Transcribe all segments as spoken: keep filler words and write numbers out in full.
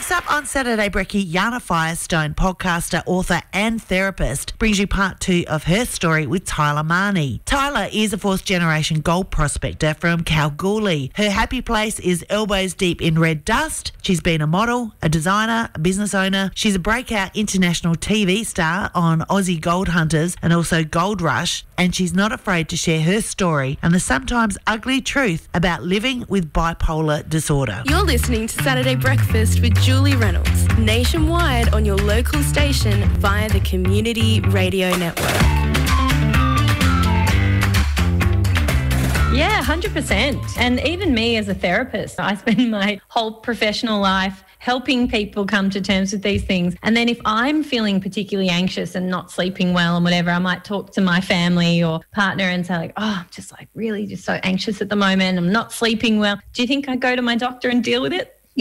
Next up on Saturday Brekkie, Yana Firestone, podcaster, author and therapist, brings you part two of her story with Tyler Marnie. Tyler is a fourth-generation gold prospector from Kalgoorlie. Her happy place is elbows deep in red dust. She's been a model, a designer, a business owner. She's a breakout international T V star on Aussie Gold Hunters and also Gold Rush, and she's not afraid to share her story and the sometimes ugly truth about living with bipolar disorder. You're listening to Saturday Breakfast with Julie Reynolds, nationwide on your local station via the Community Radio Network. Yeah, one hundred percent. And even me as a therapist, I spend my whole professional life helping people come to terms with these things. And then if I'm feeling particularly anxious and not sleeping well and whatever, I might talk to my family or partner and say like, oh, I'm just like really just so anxious at the moment. I'm not sleeping well. Do you think I go to my doctor and deal with it? No.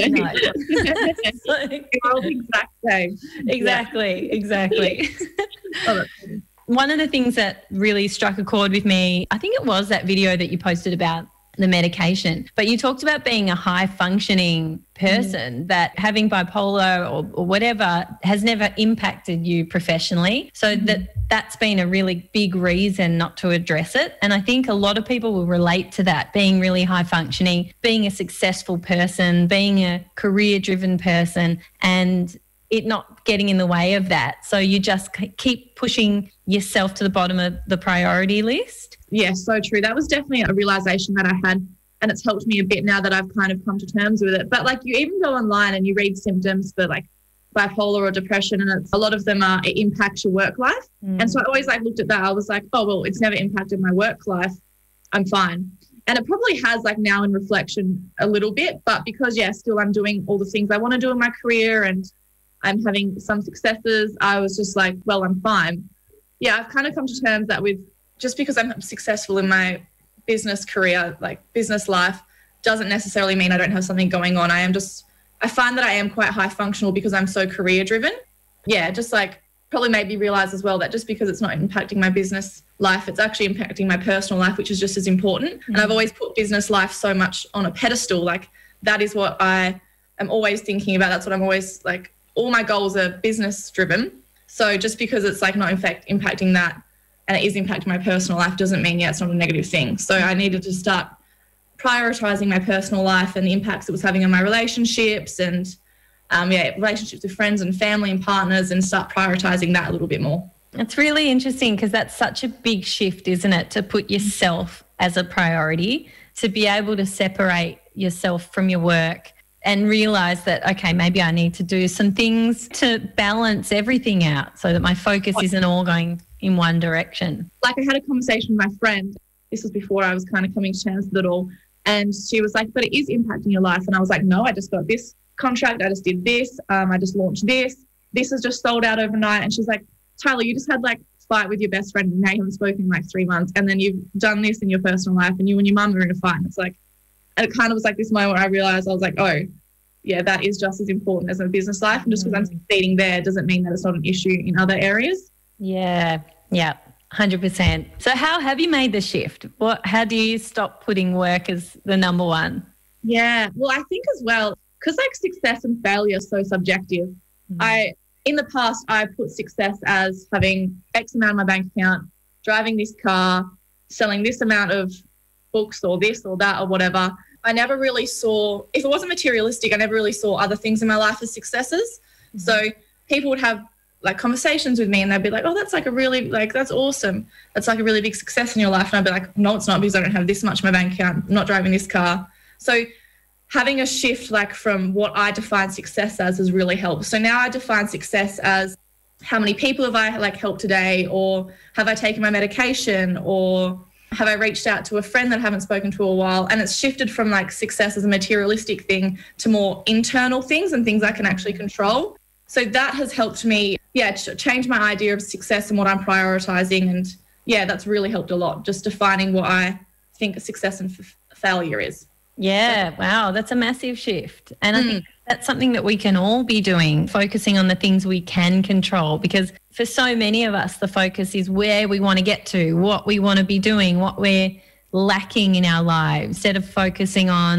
It's like, all the exact same. Exactly, exactly. Oh, One of the things that really struck a chord with me, I think it was that video that you posted about the medication, but you talked about being a high functioning person, mm. that having bipolar or, or whatever has never impacted you professionally. So mm. that that's been a really big reason not to address it. And I think a lot of people will relate to that, being really high functioning, being a successful person, being a career driven person, and it not getting in the way of that. So you just keep pushing yourself to the bottom of the priority list. Yeah, so true. That was definitely a realisation that I had, and it's helped me a bit now that I've kind of come to terms with it. But like you even go online and you read symptoms for like bipolar or depression, and it's, a lot of them are it impacts your work life. Mm. And so I always like looked at that. I was like, oh, well, it's never impacted my work life. I'm fine. And it probably has like now in reflection a little bit, but because, yeah, still I'm doing all the things I want to do in my career and I'm having some successes, I was just like, well, I'm fine. Yeah, I've kind of come to terms that with just because I'm successful in my business career, like business life, doesn't necessarily mean I don't have something going on. I am just, I find that I am quite high functional because I'm so career driven. Yeah, just like probably made me realise as well that just because it's not impacting my business life, it's actually impacting my personal life, which is just as important. Mm-hmm. And I've always put business life so much on a pedestal. Like that is what I am always thinking about. That's what I'm always like, all my goals are business driven. So just because it's like not in fact impacting that and it is impacting my personal life doesn't mean, yeah, it's not a negative thing. So I needed to start prioritising my personal life and the impacts it was having on my relationships and, um, yeah, relationships with friends and family and partners, and start prioritising that a little bit more. It's really interesting because that's such a big shift, isn't it, to put yourself as a priority, to be able to separate yourself from your work and realise that, okay, maybe I need to do some things to balance everything out so that my focus isn't all going in one direction. Like I had a conversation with my friend, this was before I was kind of coming to terms with it all, and she was like, but it is impacting your life. And I was like, no, I just got this contract, I just did this, um, I just launched this, this is just sold out overnight. And she's like, Tyler, you just had like a fight with your best friend and now you haven't spoken in like three months and then you've done this in your personal life and you and your mum are in a fight. And it's like, and it kind of was like this moment where I realised I was like, oh, yeah, that is just as important as a business life. And just because I'm succeeding there doesn't mean that it's not an issue in other areas. Yeah, yeah, one hundred percent. So how have you made the shift? What? How do you stop putting work as the number one? Yeah, well, I think as well, because like success and failure are so subjective. Mm. I, in the past, I put success as having X amount in my bank account, driving this car, selling this amount of books or this or that or whatever. I never really saw, if it wasn't materialistic, I never really saw other things in my life as successes. Mm-hmm. So people would have like conversations with me and they'd be like, oh, that's like a really, like, that's awesome. That's like a really big success in your life. And I'd be like, no, it's not, because I don't have this much in my bank account. I'm not driving this car. So having a shift like from what I define success as has really helped. So now I define success as how many people have I like helped today, or have I taken my medication, or have I reached out to a friend that I haven't spoken to a while? And it's shifted from like success as a materialistic thing to more internal things and things I can actually control. So that has helped me, yeah, ch- change my idea of success and what I'm prioritising. And yeah, that's really helped a lot, just defining what I think a success and f- failure is. Yeah, wow, that's a massive shift. And I mm. think that's something that we can all be doing, focusing on the things we can control, because for so many of us, the focus is where we want to get to, what we want to be doing, what we're lacking in our lives, instead of focusing on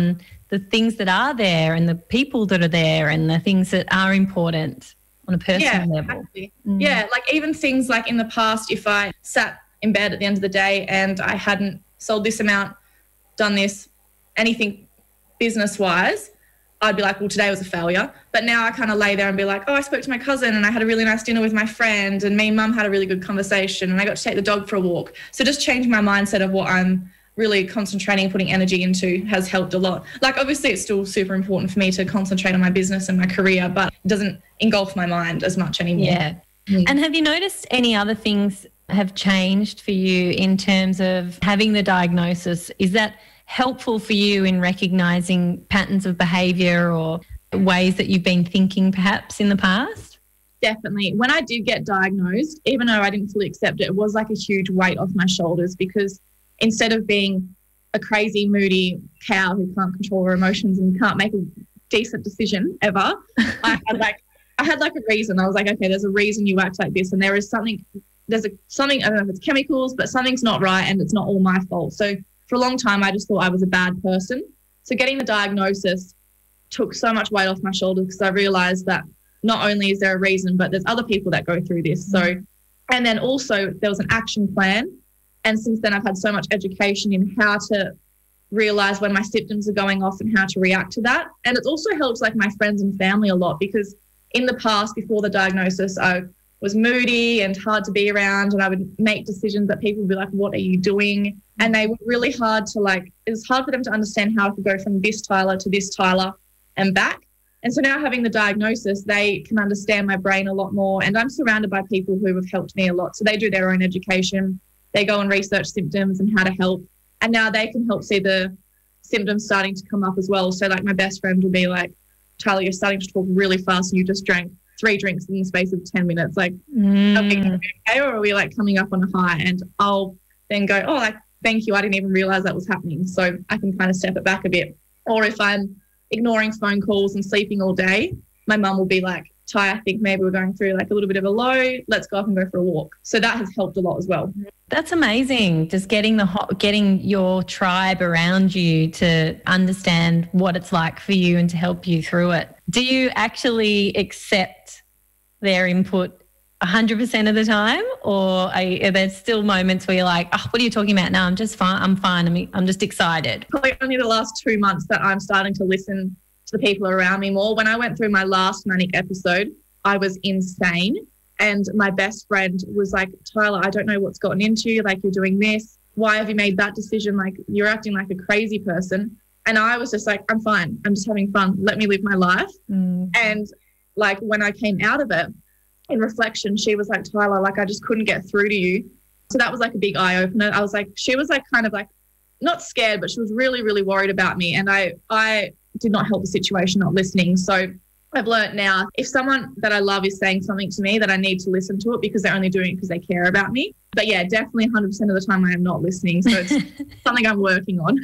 the things that are there and the people that are there and the things that are important on a personal yeah, level. Exactly. Mm. Yeah, like even things like in the past, if I sat in bed at the end of the day and I hadn't sold this amount, done this, anything business-wise, I'd be like, well, today was a failure. But now I kind of lay there and be like, oh, I spoke to my cousin and I had a really nice dinner with my friend and me and mum had a really good conversation and I got to take the dog for a walk. So just changing my mindset of what I'm really concentrating and putting energy into has helped a lot. Like, obviously it's still super important for me to concentrate on my business and my career, but it doesn't engulf my mind as much anymore. Yeah. Mm. And have you noticed any other things have changed for you in terms of having the diagnosis? Is that helpful for you in recognising patterns of behaviour or ways that you've been thinking perhaps in the past? Definitely. When I did get diagnosed, even though I didn't fully accept it, it was like a huge weight off my shoulders, because instead of being a crazy, moody cow who can't control her emotions and can't make a decent decision ever, I had like I had like a reason. I was like, okay, there's a reason you act like this, and there is something, there's a something, I don't know if it's chemicals, but something's not right and it's not all my fault. So for a long time, I just thought I was a bad person. So getting the diagnosis took so much weight off my shoulders, because I realised that not only is there a reason, but there's other people that go through this. So, and then also there was an action plan. And since then I've had so much education in how to realise when my symptoms are going off and how to react to that. And it's also helped like my friends and family a lot, because in the past, before the diagnosis, I was moody and hard to be around, and I would make decisions that people would be like, what are you doing? And they were really hard to like, it was hard for them to understand how I could go from this Tyler to this Tyler and back. And so now having the diagnosis, they can understand my brain a lot more. And I'm surrounded by people who have helped me a lot. So they do their own education. They go and research symptoms and how to help. And now they can help see the symptoms starting to come up as well. So like my best friend will be like, Tyler, you're starting to talk really fast and you just drank three drinks in the space of ten minutes. Like, mm. are we okay, or are we like coming up on a high? And I'll then go, oh, like, thank you. I didn't even realize that was happening. So I can kind of step it back a bit. Or if I'm ignoring phone calls and sleeping all day, my mum will be like, Ty, I think maybe we're going through like a little bit of a low. Let's go up and go for a walk. So that has helped a lot as well. That's amazing. Just getting the hot, getting your tribe around you to understand what it's like for you and to help you through it. Do you actually accept their input one hundred percent of the time, or are, are there still moments where you're like, oh, what are you talking about? No, I'm just fine. I'm fine. I'm, I'm just excited. Probably only the last two months that I'm starting to listen to the people around me more. When I went through my last manic episode, I was insane. And my best friend was like, Tyler, I don't know what's gotten into you. Like, you're doing this. Why have you made that decision? Like, you're acting like a crazy person. And I was just like, I'm fine. I'm just having fun. Let me live my life. Mm. And like when I came out of it, in reflection, she was like, Tyler, like I just couldn't get through to you. So that was like a big eye opener. I was like, she was like kind of like not scared, but she was really, really worried about me. And I, I did not help the situation, not listening. So I've learned now, if someone that I love is saying something to me, that I need to listen to it, because they're only doing it because they care about me. But yeah, definitely one hundred percent of the time I am not listening. So it's something I'm working on.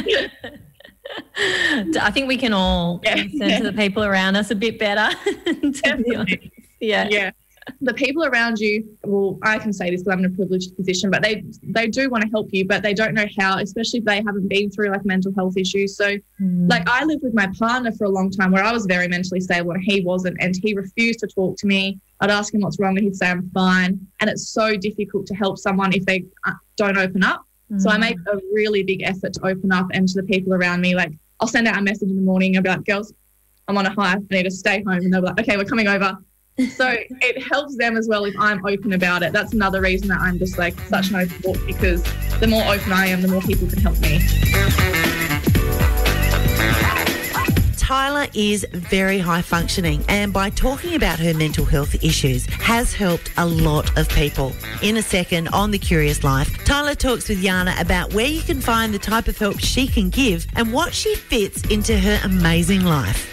I think we can all yeah. listen to the people around us a bit better. To be honest. Yeah. Yeah. The people around you, well, I can say this because I'm in a privileged position, but they they do want to help you, but they don't know how, especially if they haven't been through like mental health issues. So mm. like I lived with my partner for a long time where I was very mentally stable and he wasn't, and he refused to talk to me. I'd ask him what's wrong and he'd say I'm fine. And it's so difficult to help someone if they don't open up. Mm. So I make a really big effort to open up, and to the people around me, like I'll send out a message in the morning. I'll be like, girls, I'm on a high. I need to stay home. And they'll be like, okay, we're coming over. So it helps them as well if I'm open about it. That's another reason that I'm just like such an open book, because the more open I am, the more people can help me. Tyler is very high functioning, and by talking about her mental health issues has helped a lot of people. In a second on The Curious Life, Tyler talks with Yana about where you can find the type of help she can give and what she fits into her amazing life.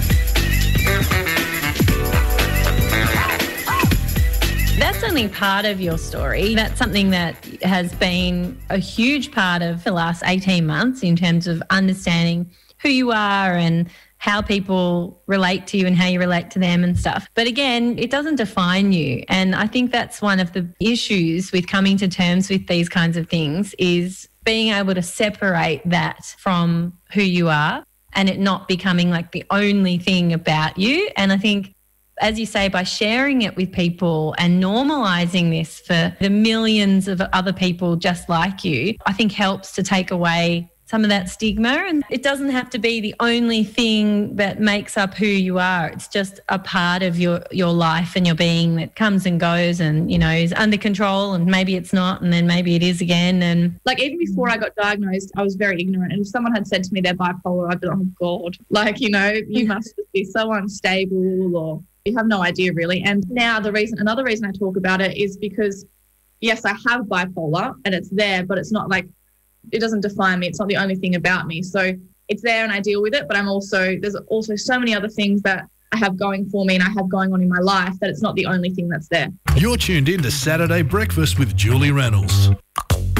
That's only part of your story. That's something that has been a huge part of the last eighteen months in terms of understanding who you are and how people relate to you and how you relate to them and stuff. But again, it doesn't define you. And I think that's one of the issues with coming to terms with these kinds of things, is being able to separate that from who you are and it not becoming like the only thing about you. And I think, as you say, by sharing it with people and normalising this for the millions of other people just like you, I think helps to take away some of that stigma. And it doesn't have to be the only thing that makes up who you are. It's just a part of your, your life and your being that comes and goes and, you know, is under control, and maybe it's not, and then maybe it is again. And like, even before I got diagnosed, I was very ignorant. And if someone had said to me they're bipolar, I'd be like, oh God, like, you know, you must be so unstable, or you have no idea really. And now the reason, another reason I talk about it is because, yes, I have bipolar and it's there, but it's not like, it doesn't define me. It's not the only thing about me. So it's there and I deal with it, but I'm also, there's also so many other things that I have going for me and I have going on in my life that it's not the only thing that's there. You're tuned in to Saturday Breakfast with Julie Reynolds.